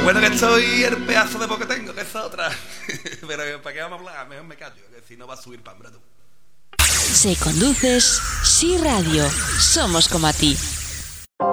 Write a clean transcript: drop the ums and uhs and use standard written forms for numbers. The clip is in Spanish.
bueno que estoy y el pedazo de voz que tengo, que es otra. Pero ¿para qué vamos a hablar? Mejor me callo, que si no va a subir pambra tú. Si conduces, Sí Radio. Somos como a ti.